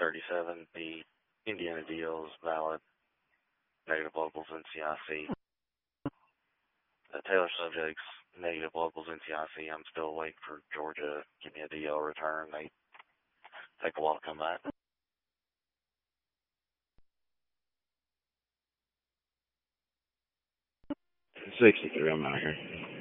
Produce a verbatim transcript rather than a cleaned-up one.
thirty-seven, the Indiana deal is valid. Negative locals N C I C. Uh, Taylor subjects, negative locals N C I C. I'm still waiting for Georgia to give me a D L return. They take a while to come back. sixty-three, I'm out here.